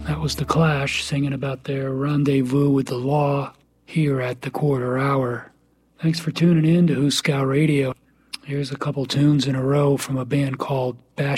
That was The Clash singing about their rendezvous with the law here at the quarter hour. Thanks for tuning in to Huskow Radio. Here's a couple tunes in a row from a band called Bash